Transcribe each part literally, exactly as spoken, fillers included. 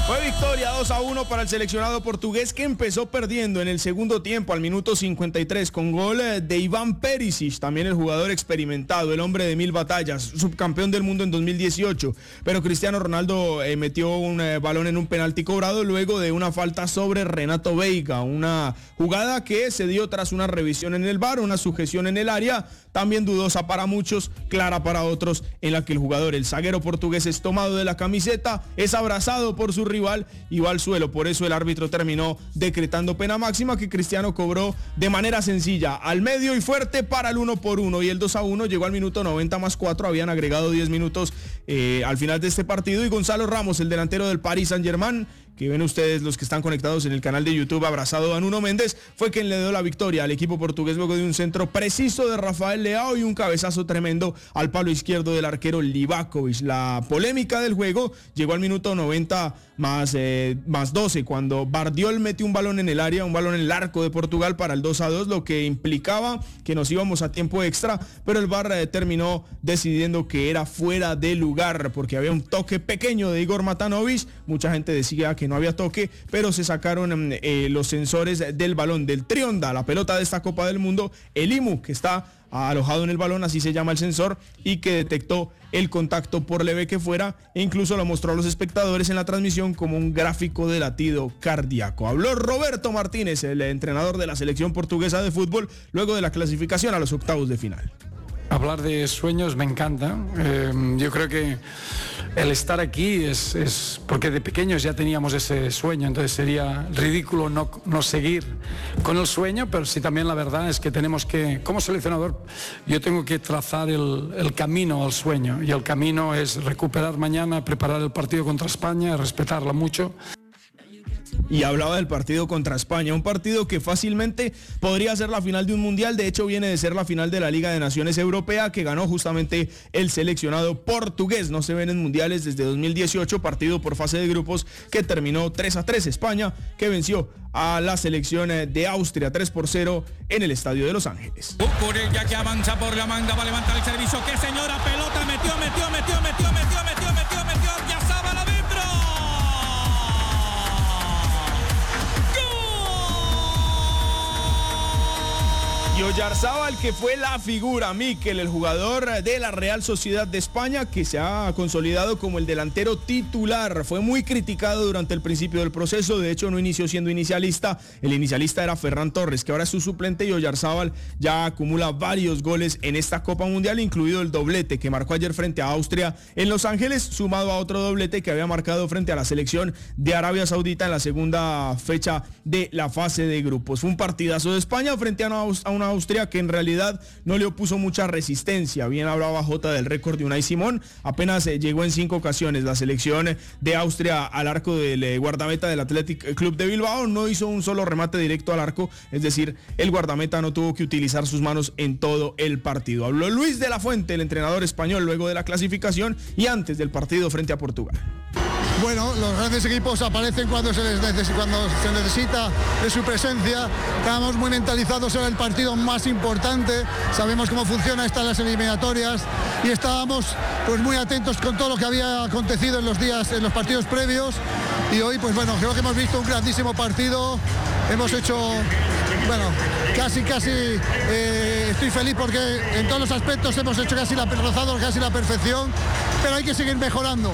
Fue victoria dos a uno para el seleccionado portugués, que empezó perdiendo en el segundo tiempo al minuto cincuenta y tres con gol de Iván Perisic, también el jugador experimentado, el hombre de mil batallas, subcampeón del mundo en dos mil dieciocho. Pero Cristiano Ronaldo eh, metió un eh, balón en un penalti cobrado luego de una falta sobre Renato Veiga, una jugada que se dio tras una revisión en el V A R, una sujeción en el área, también dudosa para muchos, clara para otros, en la que el jugador, el zaguero portugués, es tomado de la camiseta, es abrazado por su rival y va al suelo. Por eso el árbitro terminó decretando pena máxima, que Cristiano cobró de manera sencilla, al medio y fuerte, para el uno por uno, y el dos a uno llegó al minuto noventa más cuatro, habían agregado diez minutos eh, al final de este partido, y Gonzalo Ramos, el delantero del Paris Saint-Germain, que ven ustedes los que están conectados en el canal de YouTube, abrazado a Nuno Méndez, fue quien le dio la victoria al equipo portugués luego de un centro preciso de Rafael Leao y un cabezazo tremendo al palo izquierdo del arquero Livakovic. La polémica del juego llegó al minuto noventa más, eh, más doce, cuando Bardiol metió un balón en el área, un balón en el arco de Portugal para el dos a dos, lo que implicaba que nos íbamos a tiempo extra, pero el V A R eh, terminó decidiendo que era fuera de lugar, porque había un toque pequeño de Igor Matanovic. Mucha gente decía que no había toque, pero se sacaron eh, los sensores del balón del Trionda, la pelota de esta Copa del Mundo, el I M U, que está alojado en el balón, así se llama el sensor, y que detectó el contacto por leve que fuera, e incluso lo mostró a los espectadores en la transmisión como un gráfico de latido cardíaco. Habló Roberto Martínez, el entrenador de la selección portuguesa de fútbol, luego de la clasificación a los octavos de final. Hablar de sueños me encanta. Eh, yo creo que el estar aquí es, es porque de pequeños ya teníamos ese sueño, entonces sería ridículo no, no seguir con el sueño, pero sí, también la verdad es que tenemos que, como seleccionador, yo tengo que trazar el, el camino al sueño, y el camino es recuperar mañana, preparar el partido contra España, respetarla mucho. Y hablaba del partido contra España, un partido que fácilmente podría ser la final de un mundial. De hecho, viene de ser la final de la Liga de Naciones Europea, que ganó justamente el seleccionado portugués. No se ven en mundiales desde dos mil dieciocho, partido por fase de grupos que terminó tres a tres. España, que venció a la selección de Austria tres por cero en el Estadio de Los Ángeles. Cucurella, que avanza por la manga, va a levantar el servicio. ¡Qué señora pelota! Metió, metió, metió, metió, metió, metió, metió, metió. ¡Ya Zabal adentro! Y Oyarzábal, que fue la figura, Mikel, el jugador de la Real Sociedad de España, que se ha consolidado como el delantero titular. Fue muy criticado durante el principio del proceso, de hecho no inició siendo inicialista. El inicialista era Ferran Torres, que ahora es su suplente, y Oyarzábal ya acumula varios goles en esta Copa Mundial, incluido el doblete que marcó ayer frente a Austria en Los Ángeles, sumado a otro doblete que había marcado frente a la selección de Arabia Saudita en la segunda fecha de la fase de grupos. Fue un partidazo de España frente a una Austria que en realidad no le opuso mucha resistencia. Bien hablaba Jota del récord de Unai Simón, apenas eh, llegó en cinco ocasiones la selección de Austria al arco del eh, guardameta del Athletic Club de Bilbao, no hizo un solo remate directo al arco, es decir, el guardameta no tuvo que utilizar sus manos en todo el partido. Habló Luis de la Fuente, el entrenador español, luego de la clasificación y antes del partido frente a Portugal. Bueno, los grandes equipos aparecen cuando se les neces- cuando se necesita de su presencia. Estamos muy mentalizados en el partido más importante, sabemos cómo funciona estas las eliminatorias, y estábamos pues muy atentos con todo lo que había acontecido en los días, en los partidos previos, y hoy pues bueno, creo que hemos visto un grandísimo partido. Hemos hecho, bueno, casi, casi, eh, estoy feliz porque en todos los aspectos hemos hecho casi la, rozado casi la perfección, pero hay que seguir mejorando.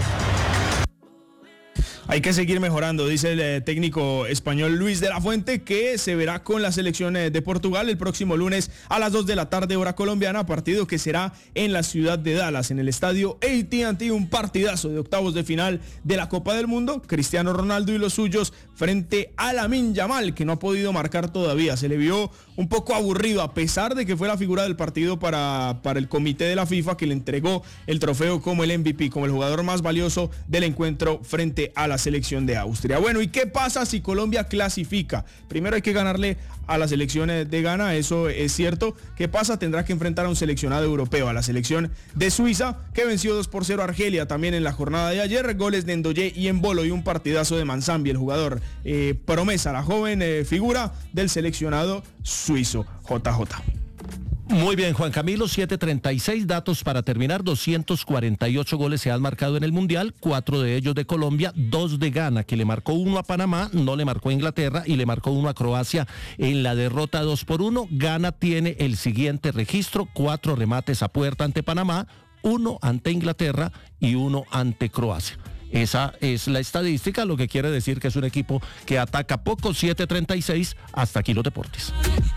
Hay que seguir mejorando, dice el eh, técnico español Luis de la Fuente, que se verá con la selección eh, de Portugal el próximo lunes a las dos de la tarde, hora colombiana, partido que será en la ciudad de Dallas, en el estadio A T and T, un partidazo de octavos de final de la Copa del Mundo. Cristiano Ronaldo y los suyos frente a Lamine Yamal, que no ha podido marcar todavía. Se le vio un poco aburrido, a pesar de que fue la figura del partido para, para el comité de la FIFA, que le entregó el trofeo como el M V P, como el jugador más valioso del encuentro frente a la selección de Austria. Bueno, ¿y qué pasa si Colombia clasifica? Primero hay que ganarle a la selección de Ghana, eso es cierto. ¿Qué pasa? Tendrá que enfrentar a un seleccionado europeo, a la selección de Suiza, que venció dos por cero a Argelia también en la jornada de ayer. Goles de Ndoye y Embolo, y un partidazo de Manzambi, el jugador eh, promesa, la joven eh, figura del seleccionado suizo. J J. Muy bien, Juan Camilo, siete treinta y seis, datos para terminar, doscientos cuarenta y ocho goles se han marcado en el Mundial, cuatro de ellos de Colombia, dos de Ghana, que le marcó uno a Panamá, no le marcó a Inglaterra y le marcó uno a Croacia en la derrota dos por uno. Ghana tiene el siguiente registro, cuatro remates a puerta ante Panamá, uno ante Inglaterra y uno ante Croacia. Esa es la estadística, lo que quiere decir que es un equipo que ataca poco. Siete treinta y seis, hasta aquí los deportes.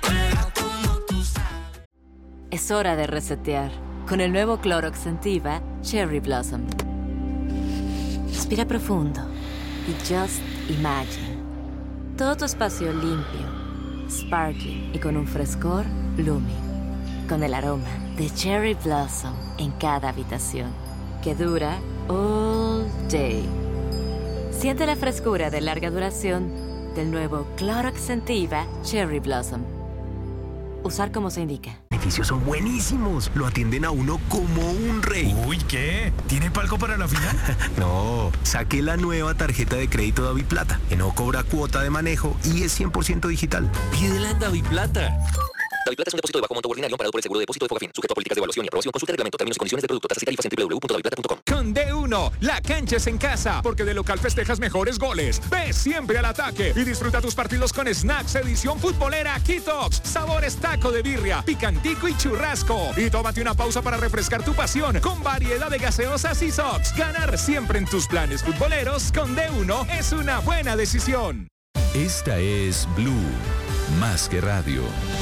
Es hora de resetear con el nuevo Clorox Sentiva Cherry Blossom. Respira profundo y just imagine. Todo tu espacio limpio, sparkling y con un frescor blooming. Con el aroma de Cherry Blossom en cada habitación, que dura all day. Siente la frescura de larga duración del nuevo Clorox Sentiva Cherry Blossom. Usar como se indica. Los beneficios son buenísimos. Lo atienden a uno como un rey. Uy, ¿qué? ¿Tiene palco para la final? No, saqué la nueva tarjeta de crédito DaviPlata, que no cobra cuota de manejo y es cien por ciento digital. Pídela en DaviPlata. DaviPlata es un depósito de bajo monto ordinario amparado por el seguro de depósito de Fogafín, sujeto a políticas de evaluación y aprobación. Consulta el reglamento, términos y condiciones del producto, tasas y tarifas en doble u doble u doble u punto daviplata punto com. Con D uno, la cancha es en casa, porque de local festejas mejores goles. Ve siempre al ataque y disfruta tus partidos con snacks edición futbolera Kitox, sabores taco de birria, picantico y churrasco. Y tómate una pausa para refrescar tu pasión con variedad de gaseosas y sox. Ganar siempre en tus planes futboleros con D uno es una buena decisión. Esta es Blue, más que radio.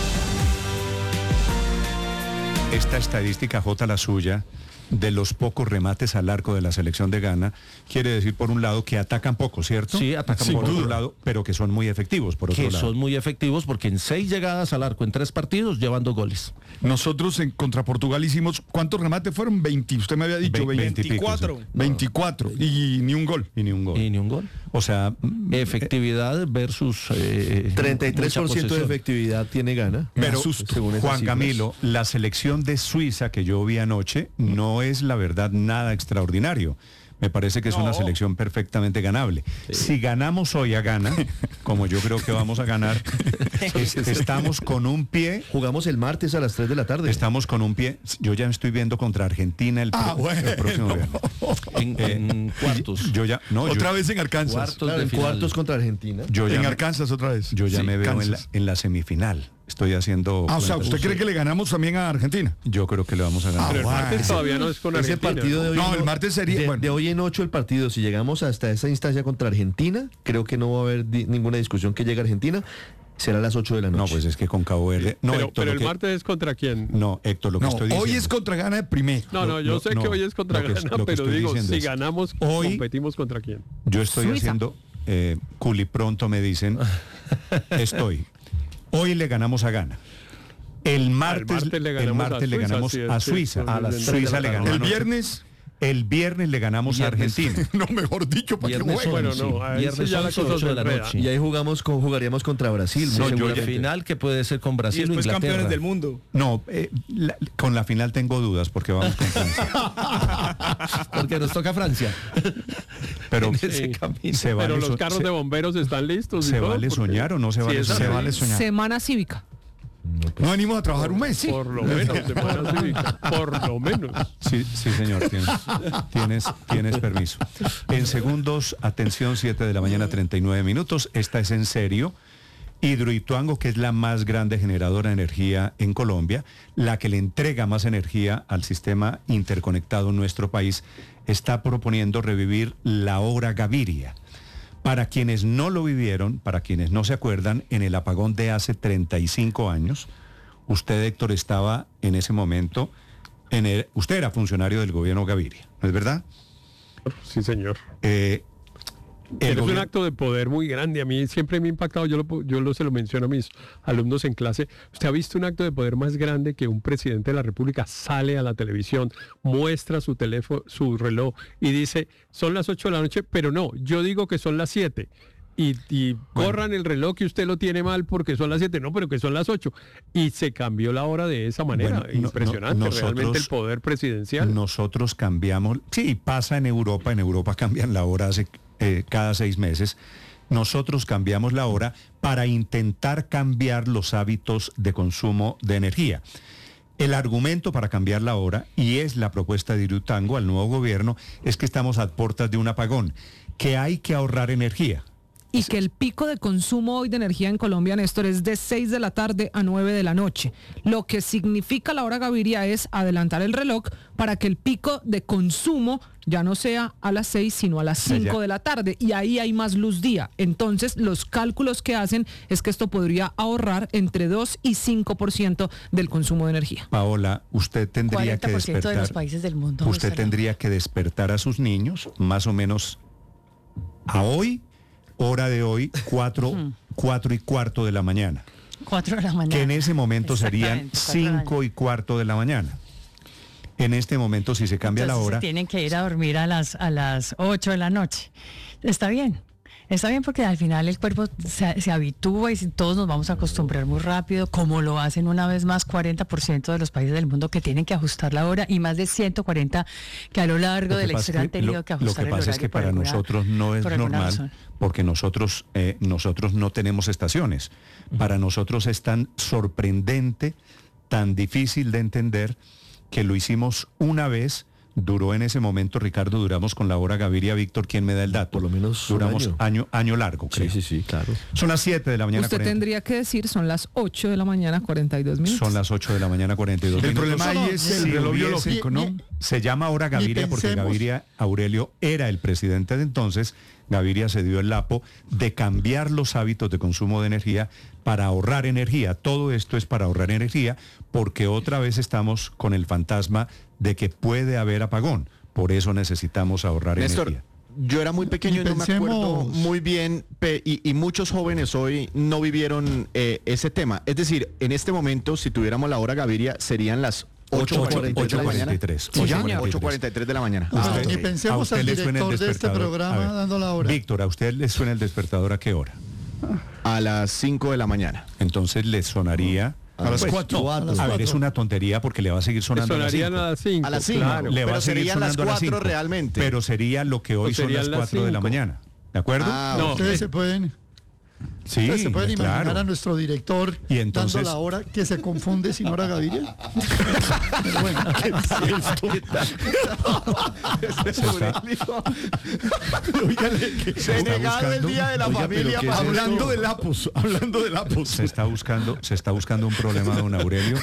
Esta estadística, Jota, la suya, de los pocos remates al arco de la selección de Ghana, quiere decir, por un lado, que atacan poco, ¿cierto? Sí, atacan sí, poco. Por otro lado, pero que son muy efectivos, por otro que lado. son muy efectivos porque en seis llegadas al arco en tres partidos llevan dos goles. Nosotros en contra Portugal hicimos, ¿cuántos remates fueron? veinte, usted me había dicho. Ve- veinticuatro. veinticuatro, y ni un gol. Y ni un gol. Y ni un gol. O sea, efectividad versus eh, treinta y tres por ciento de efectividad tiene Ghana. Pero, según esas Juan cifras. Camilo, la selección de Suiza que yo vi anoche no es, la verdad, nada extraordinario. Me parece que es No. una selección perfectamente ganable. Si ganamos hoy a Ghana, como yo creo que vamos a ganar, es- estamos con un pie. Jugamos el martes a las tres de la tarde. Estamos con un pie. Yo ya me estoy viendo contra Argentina el, Ah, pro- el bueno. próximo viernes. en, en cuartos. Yo ya, no, Otra yo, vez en Arkansas. Cuartos Claro, de en final. cuartos contra Argentina. yo ya En me- Arkansas otra vez. yo ya Sí, me veo en la, Kansas. en la semifinal. Estoy haciendo. Ah, o sea, cuentas. ¿usted cree que le ganamos también a Argentina? Yo creo que le vamos a ganar. Pero el martes todavía no es con Ese Argentina. partido de hoy No, el martes sería- de, bueno. de hoy en ocho el partido. Si llegamos hasta esa instancia contra Argentina, creo que no va a haber di- ninguna discusión que llegue a Argentina. Será a las ocho de la No, noche. pues es que con Cabo Verde. No, pero Héctor, pero lo el que- martes es contra quién. No, Héctor, lo que No, estoy diciendo. hoy es contra Ghana de primero. No, no, yo Lo- sé no, que hoy es contra lo que- Ghana, lo que pero estoy digo, diciendo si es- ganamos, hoy- competimos contra quién. Yo estoy Suiza. haciendo, eh, culi pronto me dicen, estoy. Hoy le ganamos a Ghana. El martes, martes le el ganamos martes a le Suiza, ganamos sí, a sí, Suiza. sí, A la sí, sí, Suiza sí, le sí, ganó El anoche. viernes, El viernes le ganamos a Viernes. Argentina. no, mejor dicho, para que Viernes jueguen. Bueno, once. no, ahí Viernes sí ya la once, cosa ocho se de la enreda. noche. Y ahí jugamos con, jugaríamos contra Brasil. Sí, muy yo seguramente. la final que puede ser con Y Brasil o después Inglaterra. campeones del mundo. No, eh, la- con la final tengo dudas porque vamos con Francia. Porque nos toca Francia. Pero En ese eh, camino. se vale, Pero los so- carros se- de bomberos están listos. y ¿se todo, vale porque- soñar o no se Sí, vale es soñar? así. Se vale soñar. Semana cívica. No venimos a trabajar un mes, sí. Por lo menos, semana cívica, por lo menos. Sí, sí, señor, tienes, tienes, tienes permiso. En segundos, atención, siete de la mañana, treinta y nueve minutos. Esta es en serio. Hidroituango, que es la más grande generadora de energía en Colombia, la que le entrega más energía al sistema interconectado en nuestro país, está proponiendo revivir la obra Gaviria. Para quienes no lo vivieron, para quienes no se acuerdan, en el apagón de hace treinta y cinco años, usted, Héctor, estaba en ese momento, en el, usted era funcionario del gobierno Gaviria, ¿no es verdad? Sí, señor. Eh, el Pero es un gobierno- acto de poder muy grande. A mí siempre me ha impactado, yo lo, yo lo se lo menciono a mis alumnos en clase. ¿Usted ha visto un acto de poder más grande que un presidente de la República sale a la televisión, muestra su teléfono, su reloj y dice, son las ocho de la noche, pero no, yo digo que son las siete? Y, y corran el reloj que usted lo tiene mal porque son las siete, no, pero que son las ocho. Y se cambió la hora de esa manera. Bueno, no- Impresionante, no- nosotros- realmente el poder presidencial. Nosotros cambiamos, sí, pasa en Europa, en Europa cambian la hora hace, eh, cada seis meses. Nosotros cambiamos la hora para intentar cambiar los hábitos de consumo de energía. El argumento para cambiar la hora, y es la propuesta de Hidroituango al nuevo gobierno, es que estamos a puertas de un apagón, que hay que ahorrar energía. Y que el pico de consumo hoy de energía en Colombia, Néstor, es de seis de la tarde a nueve de la noche. Lo que significa la hora Gaviria es adelantar el reloj para que el pico de consumo ya no sea a las seis, sino a las cinco de la tarde. Y ahí hay más luz día. Entonces, los cálculos que hacen es que esto podría ahorrar entre dos y cinco por ciento del consumo de energía. Paola, usted tendría que despertar, de los países del mundo. usted estará. tendría que despertar a sus niños más o menos a hoy, hora de hoy, cuatro, cuatro y cuarto de la mañana. Cuatro de la mañana. Que en ese momento serían cinco y cuarto de la mañana. En este momento, si se cambia Entonces, la hora... se tienen que ir a dormir a las, a las ocho de la noche. Está bien. Está bien porque al final el cuerpo se, se habitúa y todos nos vamos a acostumbrar muy rápido, como lo hacen una vez más cuarenta por ciento de los países del mundo que tienen que ajustar la hora y más de ciento cuarenta que a lo largo de la historia han tenido lo, que ajustar el horario. Lo que pasa es que para alguna, nosotros no es normal razón. porque nosotros, eh, nosotros no tenemos estaciones. Uh-huh. Para nosotros es tan sorprendente, tan difícil de entender que lo hicimos una vez. Duró en ese momento, Ricardo, duramos con la hora Gaviria, Víctor, ¿quién me da el dato? Por lo menos duramos un año. año año largo, creo. Sí, sí, sí, claro. Son las siete de la mañana. Usted cuarenta tendría que decir, son las ocho de la mañana, cuarenta y dos minutos. Son las ocho de la mañana, cuarenta y dos el minutos. El problema ahí es el si reloj hubiese, biológico, ¿no? Se llama hora Gaviria porque Gaviria Aurelio era el presidente de entonces. Gaviria se dio el lapo de cambiar los hábitos de consumo de energía para ahorrar energía. Todo esto es para ahorrar energía porque otra vez estamos con el fantasma de que puede haber apagón. Por eso necesitamos ahorrar Néstor, energía. Yo era muy pequeño y, y no me acuerdo muy bien, pe, y, y muchos jóvenes hoy no vivieron eh, ese tema. Es decir, en este momento, si tuviéramos la hora Gaviria, serían las ocho cuarenta y tres de la mañana. Ah, y pensemos al director de este programa ver, dando la hora. Víctor, ¿a usted le suena el despertador a qué hora? A las cinco de la mañana. Entonces le sonaría... A las cuatro. A ver, es una tontería porque le va a seguir sonando a las cinco. A las cinco. A las cinco. Claro, le va pero a seguir serían las sonando cuatro a las realmente. Pero sería lo que hoy son las cuatro de la mañana. ¿De acuerdo? Ah, no. Ustedes se pueden... Sí, Ustedes se pueden claro. imaginar a nuestro director y entonces... dando la hora que se confunde sin hora Gaviria. Pero bueno, ¿qué se ha negado el día de la Oiga, familia. Para hablando de lapus, hablando de lapus. Se está buscando, se está buscando un problema, don Aurelio.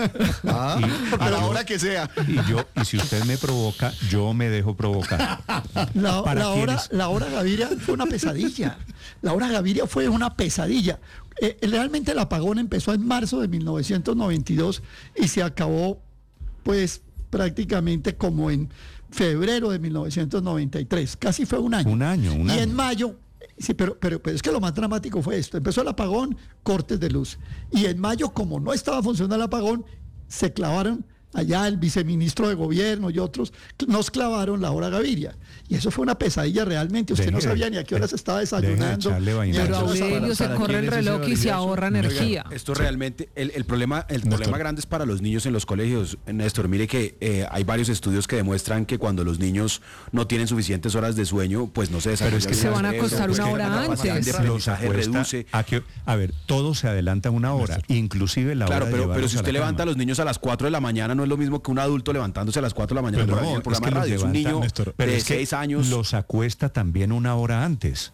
Ah, y, a la yo, hora que sea. Y yo, y si usted me provoca, yo me dejo provocar. La, la hora, la hora Gaviria fue una pesadilla. La hora Gaviria fue una pesadilla. Eh, realmente el apagón empezó en marzo de mil novecientos noventa y dos y se acabó pues prácticamente como en febrero de mil novecientos noventa y tres. Casi fue un año. Un año, un y año. en mayo, sí, pero, pero, pero es que lo más dramático fue esto. Empezó el apagón, cortes de luz. Y en mayo, como no estaba funcionando el apagón, se clavaron allá el viceministro de gobierno y otros, nos clavaron la hora Gaviria. Y eso fue una pesadilla realmente. Usted deje, no sabía ni a qué hora se estaba desayunando. Pero Aurelio, se corre el reloj y se ahorra energía. Esto realmente, el, el problema el Néstor. problema grande es para los niños en los colegios. Néstor, mire que eh, hay varios estudios que demuestran que cuando los niños no tienen suficientes horas de sueño, pues no se desarrollan. Pero es que se van a acostar una hora antes. Los reduce. A, que, a ver, todo se adelanta una hora, Néstor. inclusive la claro, hora pero, de pero si usted a levanta a los niños a las cuatro de la mañana, no es lo mismo que un adulto levantándose a las cuatro de la mañana. Pero por no, el programa es que de radio. Es un niño Néstor, pero de es que seis años. Los acuesta también una hora antes.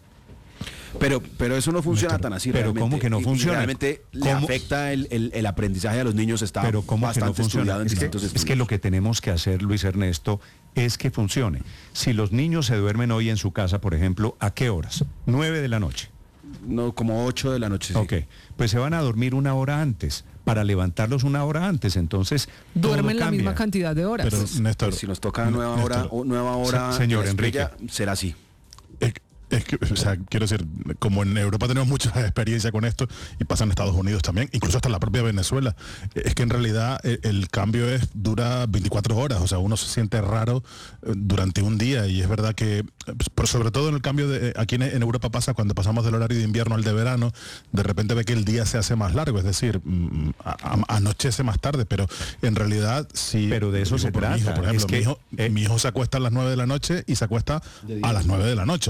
Pero, pero eso no funciona Néstor, tan así. Pero realmente. ¿cómo que no y, funciona? Y realmente ¿Cómo? le afecta el, el, el aprendizaje a los niños. Está pero ¿cómo bastante que no funciona? estudiado en es, que, distintos es que lo que tenemos que hacer, Luis Ernesto, es que funcione. Si los niños se duermen hoy en su casa, por ejemplo, ¿a qué horas? Nueve de la noche. No, como ocho de la noche. Sí. Ok, pues se van a dormir una hora antes, para levantarlos una hora antes, entonces duermen la misma cantidad de horas. Pero, Néstor, pues si nos toca nueva Néstor, hora, o nueva hora, se, señor Enrique, será así. Es, es que, o sea, quiero decir, como en Europa tenemos mucha experiencia con esto y pasa en Estados Unidos también, incluso hasta en la propia Venezuela, es que en realidad el, el cambio es dura veinticuatro horas, o sea, uno se siente raro durante un día y es verdad que, pero sobre todo en el cambio de aquí en, en Europa pasa cuando pasamos del horario de invierno al de verano, de repente ve que el día se hace más largo, es decir, a, a, anochece más tarde, pero en realidad sí. Pero de eso se trata. Mi hijo, por ejemplo, es que, mi, hijo, eh, mi hijo se acuesta a las nueve de la noche y se acuesta a las nueve de la noche o nueve y media.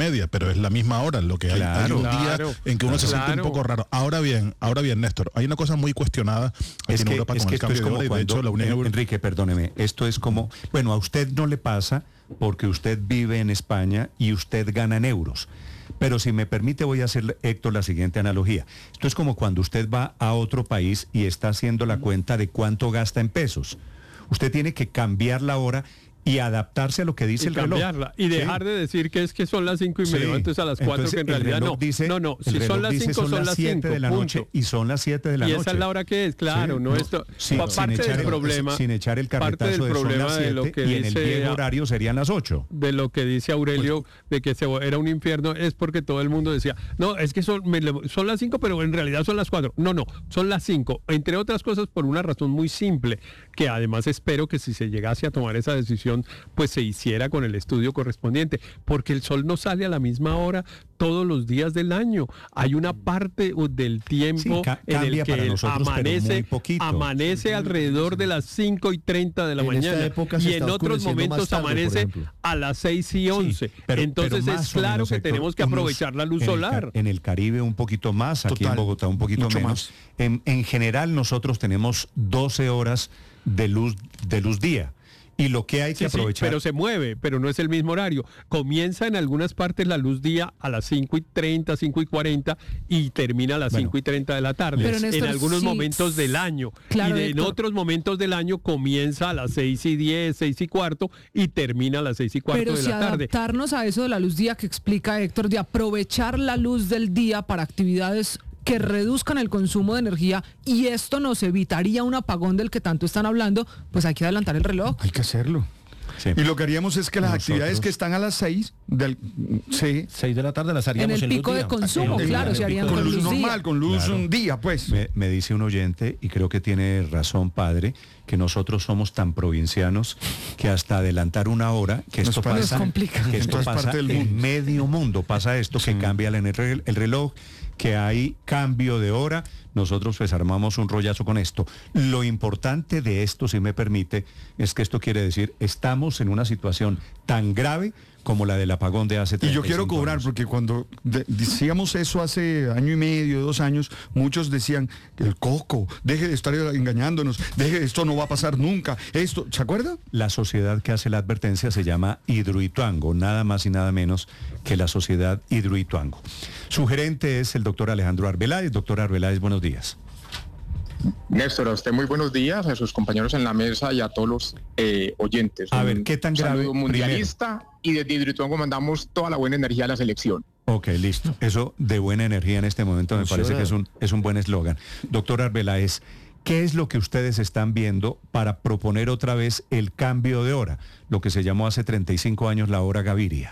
media, pero es la misma hora, lo que hay, Claro, hay un claro, día en que uno se siente claro. un poco raro. Ahora bien, ahora bien, Néstor, hay una cosa muy cuestionada aquí Es en que, Europa es con que el esto es cambio de como hora, y de cuando, hecho la Unión En- Europea... Enrique, perdóneme, esto es como, bueno, a usted no le pasa porque usted vive en España y usted gana en euros. Pero si me permite, voy a hacerle, Héctor, la siguiente analogía. Esto es como cuando usted va a otro país y está haciendo la cuenta de cuánto gasta en pesos. Usted tiene que cambiar la hora y adaptarse a lo que dice y el reloj. cambiarla y dejar Sí. de decir que es que son las cinco y me Sí. levanto a las cuatro, Entonces, que en el realidad reloj no. dice- no, no, el si reloj son las dice cinco, son las siete cinco, de la noche punto. y son las siete de la y noche. esa es la hora que es, claro, Sí, no, no, esto sin- pa- sin parte echar del el- problema, sin echar el parte carretazo del de son problema las de lo siete que y en el dice viejo a- horario serían las ocho. de lo que dice Aurelio de que se, era un infierno es porque todo el mundo decía, no, es que son, me levo- son las cinco, pero en realidad son las cuatro. No, no, son las cinco, entre otras cosas por una razón muy simple, que además espero que si se llegase a tomar esa decisión, pues se hiciera con el estudio correspondiente, porque el sol no sale a la misma hora todos los días del año. Hay una parte uh, del tiempo Sí, ca- en el cambia que para él nosotros, pero amanece, muy poquito. amanece alrededor de las cinco y treinta de la En esta mañana época se y está en otros oscureciendo más momentos tarde, por amanece ejemplo. a las seis y once. pero- Entonces pero es más o claro menos, que Héctor, tenemos que unos- aprovechar la luz en el solar. Ca- en el Caribe un poquito más, aquí Total, en Bogotá un poquito mucho menos. En, en general nosotros tenemos doce horas de luz, de luz día. Y lo que hay que Sí, sí, aprovechar... pero se mueve, pero no es el mismo horario. Comienza en algunas partes la luz día a las cinco y treinta, cinco y cuarenta y termina a las Bueno, cinco y treinta de la tarde. Pero, en Néstor, algunos sí, momentos del año. claro, y de- en Héctor. otros momentos del año comienza a las seis y diez, seis y cuarto y termina a las seis y cuarto Pero de si la tarde. adaptarnos a eso de la luz día que explica Héctor, de aprovechar la luz del día para actividades que reduzcan el consumo de energía y esto nos evitaría un apagón del que tanto están hablando, pues hay que adelantar el reloj. Hay que hacerlo. Sí. Y lo que haríamos es que las Nosotros- actividades que están a las seis del sí, seis de la tarde las haríamos En el luz pico de día. consumo, En- claro, en se el harían pico con de luz luz día. normal, con luz Claro. un día, pues. Me, me dice un oyente, y creo que tiene razón, padre, que nosotros somos tan provincianos que hasta adelantar una hora, que Nos esto parece- pasa, Nos complica. que En esto todas pasa partes del en mundo. medio mundo, pasa esto, que cambia el, el- el reloj, que hay cambio de hora, nosotros pues armamos un rollazo con esto. Lo importante de esto, si me permite, es que esto quiere decir, estamos en una situación tan grave como la del apagón de hace Y treinta yo quiero cobrar, años. porque cuando de- decíamos eso hace año y medio, dos años, muchos decían, el coco, deje de estar engañándonos, deje, esto no va a pasar nunca, esto, ¿se acuerda? La sociedad que hace la advertencia se llama Hidroituango, nada más y nada menos que la sociedad Hidroituango. Su gerente es el doctor Alejandro Arbeláez. Doctor Arbeláez, buenos días. Néstor, a usted muy buenos días, a sus compañeros en la mesa y a todos los eh, oyentes. A ver, Un ¿qué tan grave? saludo mundialista y desde Hidroituango mandamos toda la buena energía a la selección. Ok, listo. Eso de buena energía en este momento me Funciona. parece que es un, es un buen eslogan. Doctor Arbeláez, ¿qué es lo que ustedes están viendo para proponer otra vez el cambio de hora? Lo que se llamó hace treinta y cinco años la hora Gaviria.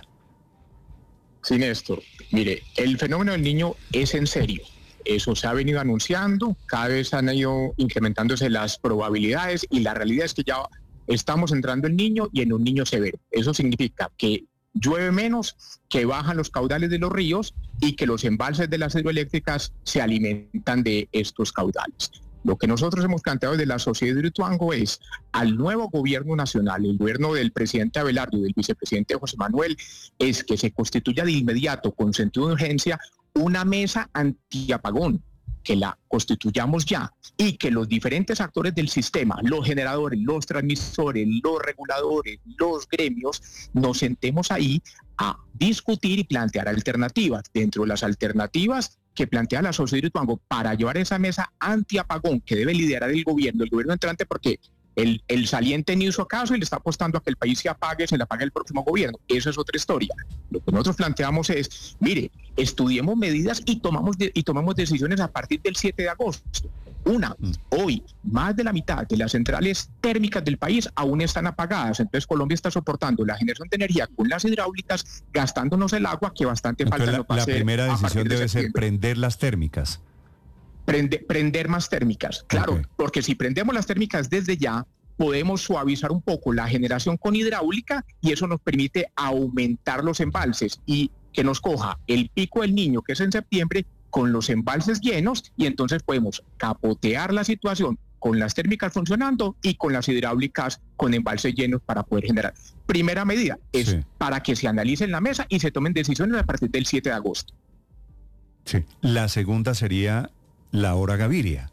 Sí, Néstor. Mire, el fenómeno del niño es en serio. Eso se ha venido anunciando, cada vez han ido incrementándose las probabilidades y la realidad es que ya estamos entrando en niño y en un niño severo. Eso significa que llueve menos, que bajan los caudales de los ríos y que los embalses de las hidroeléctricas se alimentan de estos caudales. Lo que nosotros hemos planteado desde la Sociedad de Hidroituango es al nuevo gobierno nacional, el gobierno del presidente Abelardo y del vicepresidente José Manuel, es que se constituya de inmediato, con sentido de urgencia, una mesa antiapagón, que la constituyamos ya y que los diferentes actores del sistema, los generadores, los transmisores, los reguladores, los gremios, nos sentemos ahí a discutir y plantear alternativas. Dentro de las alternativas que plantea la Sociedad de Hidroituango para llevar esa mesa antiapagón que debe liderar el gobierno, el gobierno entrante, porque el, el saliente ni hizo caso y le está apostando a que el país se apague, se le apague el próximo gobierno. Esa es otra historia. Lo que nosotros planteamos es, mire, estudiemos medidas y tomamos, de, y tomamos decisiones a partir del siete de agosto. Una, hoy, más de la mitad de las centrales térmicas del país aún están apagadas. Entonces Colombia está soportando la generación de energía con las hidráulicas, gastándonos el agua que bastante Entonces, falta la, nos va a la hacer primera a decisión partir de debe ser septiembre. prender las térmicas. Prende, prender más térmicas, claro, Ok. porque si prendemos las térmicas desde ya, podemos suavizar un poco la generación con hidráulica y eso nos permite aumentar los embalses y que nos coja el pico del niño, que es en septiembre, con los embalses llenos y entonces podemos capotear la situación con las térmicas funcionando y con las hidráulicas con embalses llenos para poder generar. Primera medida es sí. para que se analice en la mesa y se tomen decisiones a partir del siete de agosto. Sí. La segunda sería la hora Gaviria.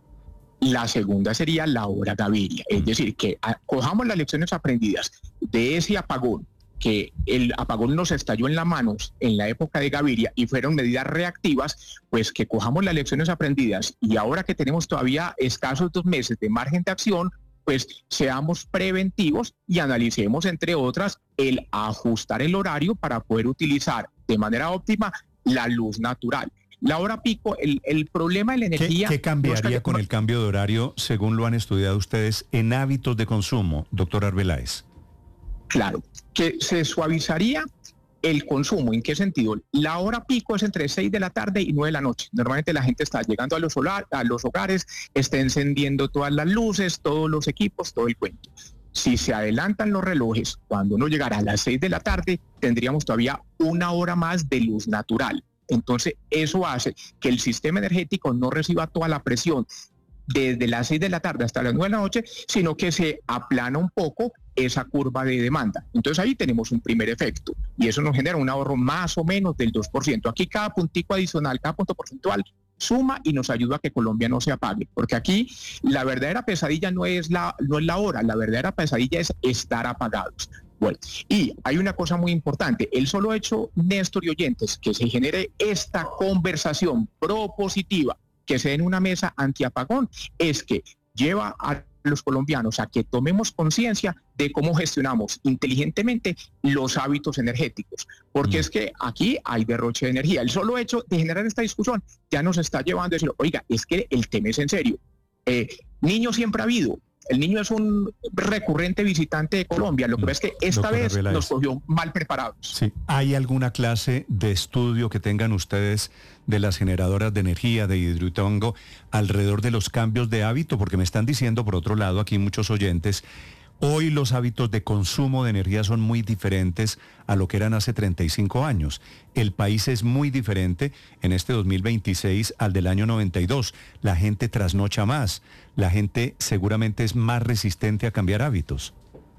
La segunda sería la hora Gaviria, es decir, que a, cojamos las lecciones aprendidas de ese apagón, que el apagón nos estalló en las manos en la época de Gaviria y fueron medidas reactivas, pues que cojamos las lecciones aprendidas y ahora que tenemos todavía escasos dos meses de margen de acción, pues seamos preventivos y analicemos, entre otras, el ajustar el horario para poder utilizar de manera óptima la luz natural. La hora pico, el, el problema de la energía... ¿Qué, qué cambiaría no, con el cambio de horario, según lo han estudiado ustedes, en hábitos de consumo, doctor Arbeláez? Claro, que se suavizaría el consumo. ¿En qué sentido? La hora pico es entre seis de la tarde y nueve de la noche. Normalmente la gente está llegando a los, solar, a los hogares, está encendiendo todas las luces, todos los equipos, todo el cuento. Si se adelantan los relojes, cuando uno llegara a las seis de la tarde, tendríamos todavía una hora más de luz natural. Entonces, eso hace que el sistema energético no reciba toda la presión desde las seis de la tarde hasta las nueve de la noche, sino que se aplana un poco esa curva de demanda. Entonces ahí tenemos un primer efecto y eso nos genera un ahorro más o menos del dos por ciento. Aquí cada puntico adicional, cada punto porcentual suma y nos ayuda a que Colombia no se apague, porque aquí la verdadera pesadilla no es la, no es la hora, la verdadera pesadilla es estar apagados. Bueno, y hay una cosa muy importante, el solo hecho, Néstor y oyentes, que se genere esta conversación propositiva, que se dé en una mesa antiapagón, es que lleva a los colombianos a que tomemos conciencia de cómo gestionamos inteligentemente los hábitos energéticos, porque mm. es que aquí hay derroche de energía. El solo hecho de generar esta discusión ya nos está llevando a decir, oiga, es que el tema es en serio. Eh, niños siempre ha habido. El niño es un recurrente visitante de Colombia. Lo que pasa es que esta Doctora vez Arbeláez. Nos cogió mal preparados. Sí. ¿Hay alguna clase de estudio que tengan ustedes de las generadoras de energía, de Hidroituango, alrededor de los cambios de hábito? Porque me están diciendo, por otro lado, aquí muchos oyentes, hoy los hábitos de consumo de energía son muy diferentes a lo que eran hace treinta y cinco años. El país es muy diferente en este dos mil veintiséis al del año noventa y dos. La gente trasnocha más. La gente seguramente es más resistente a cambiar hábitos.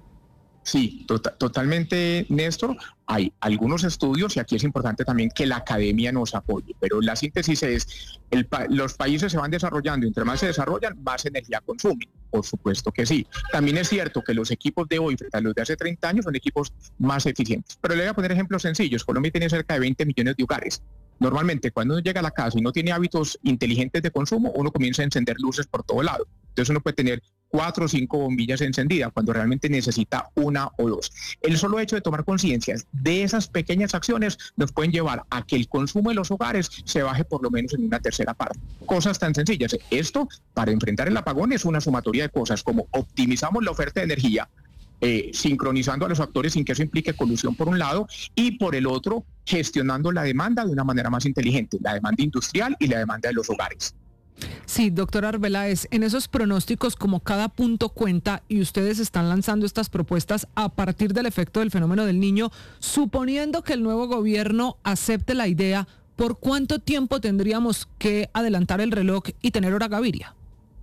Sí, to- totalmente, Néstor. Hay algunos estudios y aquí es importante también que la academia nos apoye, pero la síntesis es, el pa- los países se van desarrollando y entre más se desarrollan, más energía consumen. Por supuesto que sí. También es cierto que los equipos de hoy frente a los de hace treinta años son equipos más eficientes. Pero le voy a poner ejemplos sencillos. Colombia tiene cerca de veinte millones de hogares. Normalmente cuando uno llega a la casa y no tiene hábitos inteligentes de consumo, uno comienza a encender luces por todo lado. Entonces uno puede tener cuatro o cinco bombillas encendidas cuando realmente necesita una o dos. El solo hecho de tomar conciencia de esas pequeñas acciones nos pueden llevar a que el consumo de los hogares se baje por lo menos en una tercera parte. Cosas tan sencillas. Esto, para enfrentar el apagón, es una sumatoria de cosas como optimizamos la oferta de energía, Eh, sincronizando a los actores sin que eso implique colusión por un lado y por el otro gestionando la demanda de una manera más inteligente, la demanda industrial y la demanda de los hogares. Sí, doctor Arbeláez, en esos pronósticos como cada punto cuenta y ustedes están lanzando estas propuestas a partir del efecto del fenómeno del Niño, suponiendo que el nuevo gobierno acepte la idea, ¿por cuánto tiempo tendríamos que adelantar el reloj y tener hora Gaviria?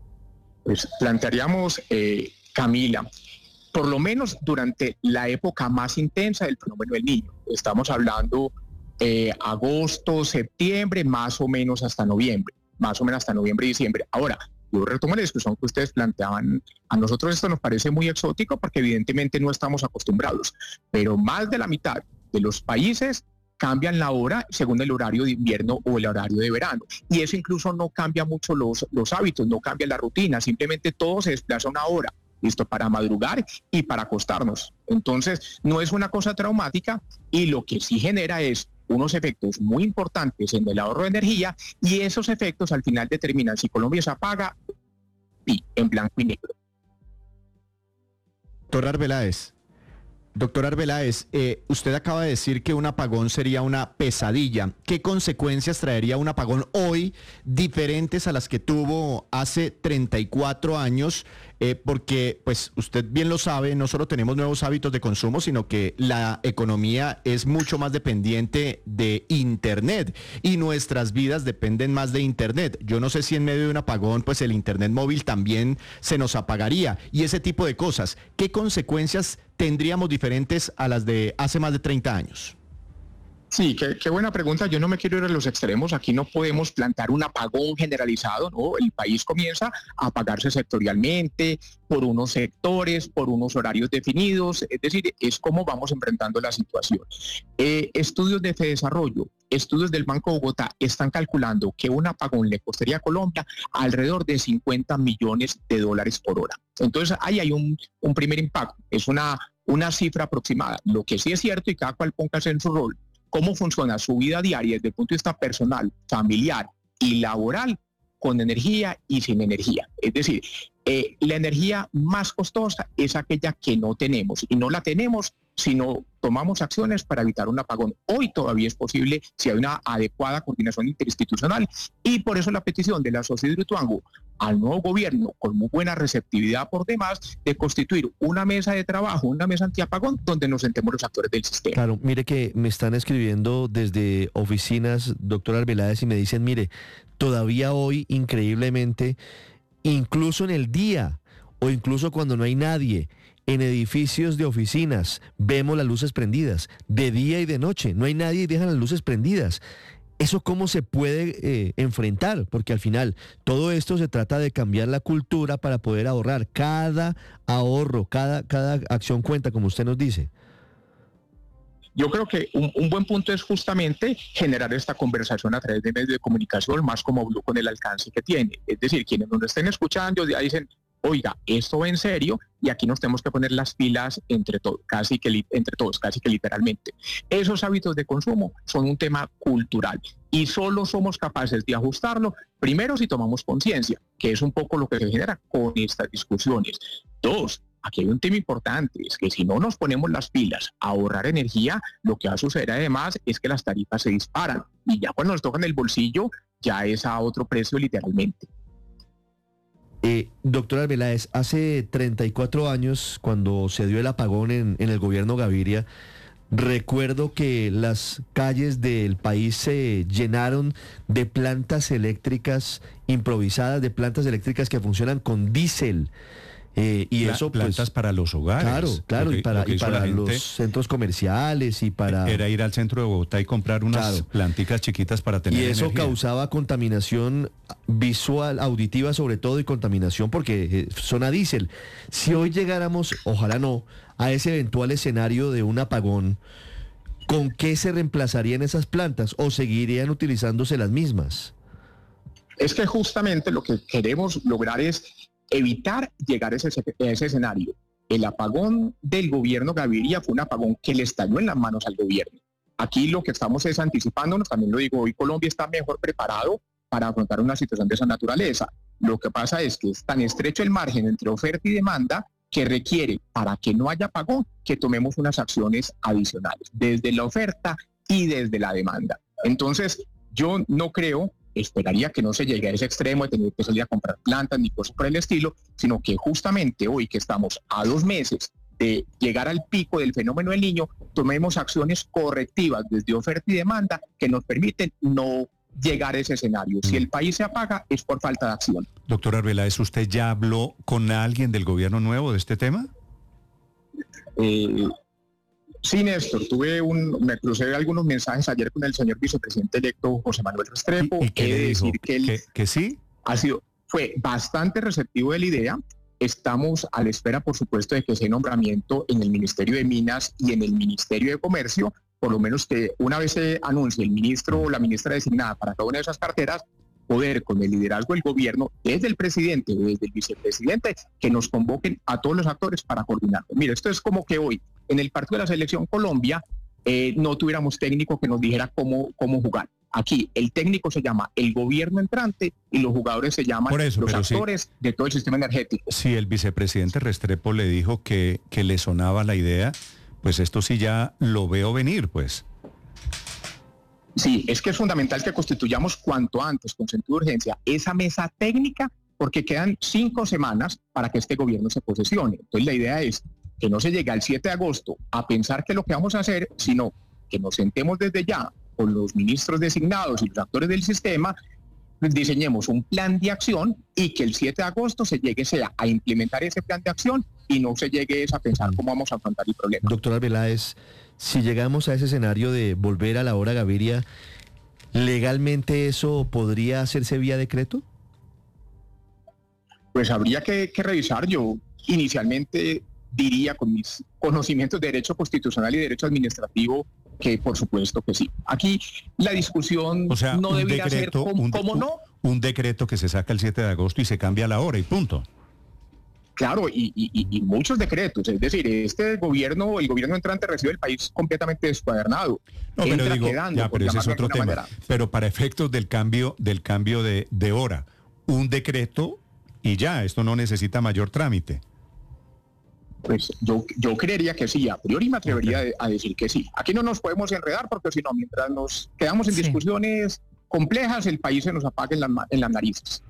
Pues plantearíamos, eh, Camila, por lo menos durante la época más intensa del fenómeno del Niño. Estamos hablando eh, agosto, septiembre, más o menos hasta noviembre, más o menos hasta noviembre y diciembre. Ahora, yo retomo la discusión que ustedes planteaban. A nosotros esto nos parece muy exótico porque evidentemente no estamos acostumbrados, pero más de la mitad de los países cambian la hora según el horario de invierno o el horario de verano. Y eso incluso no cambia mucho los, los hábitos, no cambia la rutina, simplemente todo se desplaza una hora. Listo, para madrugar y para acostarnos. Entonces, no es una cosa traumática y lo que sí genera es unos efectos muy importantes en el ahorro de energía y esos efectos al final determinan si Colombia se apaga y en blanco y negro. Doctor Arbeláez, doctor Arbeláez, eh, usted acaba de decir que un apagón sería una pesadilla. ¿Qué consecuencias traería un apagón hoy diferentes a las que tuvo hace treinta y cuatro años eh, porque pues usted bien lo sabe, no solo tenemos nuevos hábitos de consumo, sino que la economía es mucho más dependiente de Internet y nuestras vidas dependen más de Internet. Yo no sé si en medio de un apagón pues el Internet móvil también se nos apagaría y ese tipo de cosas. ¿Qué consecuencias tendríamos diferentes a las de hace más de treinta años? Sí, qué, qué buena pregunta. Yo no me quiero ir a los extremos. Aquí no podemos plantar un apagón generalizado, ¿no? El país comienza a apagarse sectorialmente, por unos sectores, por unos horarios definidos. Es decir, es como vamos enfrentando la situación. Eh, estudios de Fedesarrollo, estudios del Banco de Bogotá están calculando que un apagón le costaría a Colombia alrededor de cincuenta millones de dólares por hora. Entonces, ahí hay un, un primer impacto. Es una, una cifra aproximada. Lo que sí es cierto, y cada cual póngase en su rol, cómo funciona su vida diaria desde el punto de vista personal, familiar y laboral, con energía y sin energía. Es decir, eh, la energía más costosa es aquella que no tenemos, y no la tenemos si no tomamos acciones para evitar un apagón. Hoy todavía es posible si hay una adecuada coordinación interinstitucional, y por eso la petición de la Sociedad Hidroituango al nuevo gobierno, con muy buena receptividad por demás, de constituir una mesa de trabajo, una mesa antiapagón, donde nos sentemos los actores del sistema. Claro, mire que me están escribiendo desde oficinas, doctor Arbeláez, y me dicen, mire, todavía hoy, increíblemente, incluso en el día, o incluso cuando no hay nadie, en edificios de oficinas, vemos las luces prendidas, de día y de noche, no hay nadie y dejan las luces prendidas. ¿Eso cómo se puede eh, enfrentar? Porque al final todo esto se trata de cambiar la cultura para poder ahorrar. Cada ahorro, cada, cada acción cuenta, como usted nos dice. Yo creo que un, un buen punto es justamente generar esta conversación a través de medios de comunicación, más como Blue, con el alcance que tiene. Es decir, quienes nos estén escuchando ya dicen, oiga, esto va en serio y aquí nos tenemos que poner las pilas entre todos, casi que entre todos, casi que literalmente. Esos hábitos de consumo son un tema cultural y solo somos capaces de ajustarlo, primero si tomamos conciencia, que es un poco lo que se genera con estas discusiones. Dos, aquí hay un tema importante, es que si no nos ponemos las pilas a ahorrar energía, lo que va a suceder además es que las tarifas se disparan y ya cuando nos tocan el bolsillo, ya es a otro precio literalmente. Eh, doctor Arbeláez, hace treinta y cuatro años, cuando se dio el apagón en, en el gobierno Gaviria, recuerdo que las calles del país se llenaron de plantas eléctricas improvisadas, de plantas eléctricas que funcionan con diésel. Eh, y La, eso plantas pues, para los hogares. Claro, claro, que, y para, y para los centros comerciales y para... Era ir al centro de Bogotá y comprar unas claro. planticas chiquitas para tener Y eso energía. causaba contaminación visual, auditiva sobre todo, y contaminación porque son a diésel. Si hoy llegáramos, ojalá no, a ese eventual escenario de un apagón, ¿con qué se reemplazarían esas plantas o seguirían utilizándose las mismas? Es que justamente lo que queremos lograr es evitar llegar a ese, a ese escenario. El apagón del gobierno Gaviria fue un apagón que le estalló en las manos al gobierno. Aquí lo que estamos es anticipándonos, también lo digo, hoy Colombia está mejor preparado para afrontar una situación de esa naturaleza. Lo que pasa es que es tan estrecho el margen entre oferta y demanda que requiere, para que no haya apagón, que tomemos unas acciones adicionales, desde la oferta y desde la demanda. Entonces, yo no creo... esperaría que no se llegue a ese extremo de tener que salir a comprar plantas ni cosas por el estilo, sino que justamente hoy que estamos a dos meses de llegar al pico del fenómeno del Niño, tomemos acciones correctivas desde oferta y demanda que nos permiten no llegar a ese escenario. Si el país se apaga es por falta de acción. Doctor Arbeláez, ¿usted ya habló con alguien del gobierno nuevo de este tema? Eh... Sí, Néstor, tuve un, me crucé algunos mensajes ayer con el señor vicepresidente electo José Manuel Restrepo. ¿Y, y qué le dijo? Decir que, él ¿Que, que sí? Ha sido, fue bastante receptivo de la idea. Estamos a la espera, por supuesto, de que ese nombramiento en el Ministerio de Minas y en el Ministerio de Comercio, por lo menos que una vez se anuncie el ministro o la ministra designada para cada una de esas carteras, poder con el liderazgo del gobierno, desde el presidente, desde el vicepresidente, que nos convoquen a todos los actores para coordinarlo. Mira, esto es como que hoy, en el partido de la Selección Colombia, eh, no tuviéramos técnico que nos dijera cómo, cómo jugar. Aquí el técnico se llama el gobierno entrante y los jugadores se llaman Por eso, los pero actores sí, de todo el sistema energético. Si el vicepresidente Restrepo le dijo que, que le sonaba la idea, pues esto sí ya lo veo venir, pues. Sí, es que es fundamental que constituyamos cuanto antes, con sentido de urgencia, esa mesa técnica porque quedan cinco semanas para que este gobierno se posesione. Entonces la idea es que no se llegue al siete de agosto a pensar qué es lo que vamos a hacer, sino que nos sentemos desde ya con los ministros designados y los actores del sistema, diseñemos un plan de acción y que el siete de agosto se llegue sea a implementar ese plan de acción y no se llegue a pensar cómo vamos a afrontar el problema. Doctor Arbeláez, si llegamos a ese escenario de volver a la hora Gaviria, ¿legalmente eso podría hacerse vía decreto? Pues habría que, que revisar. Yo inicialmente diría, con mis conocimientos de derecho constitucional y derecho administrativo, que por supuesto que sí. Aquí la discusión o sea, no debería decreto, ser cómo, un, cómo no. Un decreto que se saca el siete de agosto y se cambia la hora y punto. Claro, y, y, y muchos decretos. Es decir, este gobierno, el gobierno entrante recibe el país completamente descuadernado. No, pero Entra digo, quedando, ya, pero ese es otro tema. manera. Pero para efectos del cambio, del cambio de, de hora, un decreto y ya, esto no necesita mayor trámite. Pues yo, yo creería que sí, a priori me atrevería okay. a decir que sí. Aquí no nos podemos enredar porque si no, mientras nos quedamos en sí. discusiones complejas, el país se nos apaga en, la, en las narices.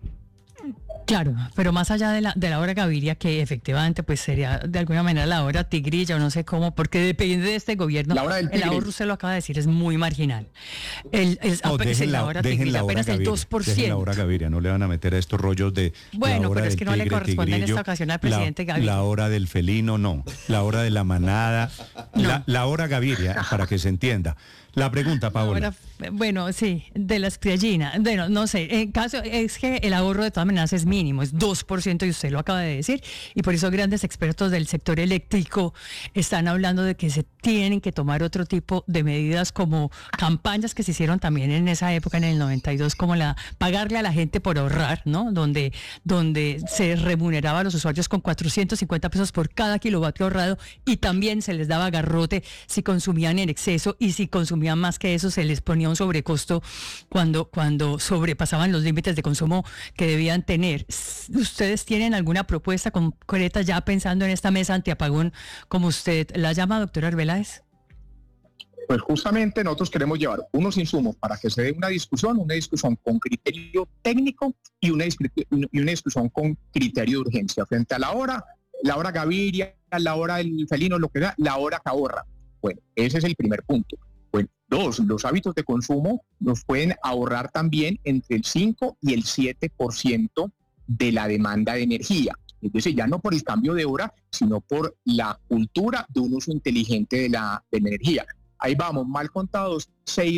Claro, pero más allá de la, de la hora Gaviria, que efectivamente pues sería de alguna manera la hora tigrilla o no sé cómo, porque depende de este gobierno, la hora del el ahorro, usted lo acaba de decir, es muy marginal. El, el, no, dejen la, la hora dejen tigrilla la hora apenas Gaviria, el dos por ciento. Dejen la hora Gaviria, no le van a meter a estos rollos de bueno, la hora pero es del que no tigre, le corresponde tigrillo, en esta ocasión al presidente la, Gaviria. La hora del felino, no. La hora de la manada, no. la, la hora Gaviria, para que se entienda. La pregunta, Paola. Ahora, bueno, sí, de las criollinas. Bueno, no sé, en caso es que el ahorro de todas maneras es mínimo, es dos por ciento y usted lo acaba de decir, y por eso grandes expertos del sector eléctrico están hablando de que se tienen que tomar otro tipo de medidas como campañas que se hicieron también en esa época, en el noventa y dos, como la pagarle a la gente por ahorrar, ¿no? Donde, donde se remuneraba a los usuarios con cuatrocientos cincuenta pesos por cada kilovatio ahorrado y también se les daba garrote si consumían en exceso y si consumían más que eso se les ponía un sobrecosto cuando, cuando sobrepasaban los límites de consumo que debían tener. ¿Ustedes tienen alguna propuesta concreta ya pensando en esta mesa antiapagón, como usted la llama, doctor Arbeláez? Pues justamente nosotros queremos llevar unos insumos para que se dé una discusión, una discusión con criterio técnico y una, y una discusión con criterio de urgencia. Frente a la hora, la hora Gaviria, la hora del felino, lo que da, la hora que ahorra. Bueno, ese es el primer punto. Bueno, dos, los hábitos de consumo nos pueden ahorrar también entre el cinco y el siete por ciento de la demanda de energía. Es decir, ya no por el cambio de hora, sino por la cultura de un uso inteligente de la, de la energía. Ahí vamos, mal contados, seis